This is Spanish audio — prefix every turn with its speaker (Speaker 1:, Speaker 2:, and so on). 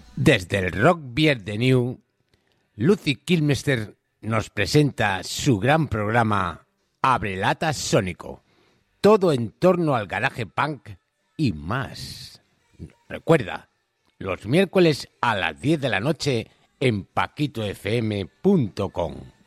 Speaker 1: Desde el Rock Beer de New, Lucy Kilmister nos presenta su gran programa Abrelatas Sónico. Todo en torno al garaje punk y más. Recuerda, los miércoles a las 10 de la noche en paquitofm.com.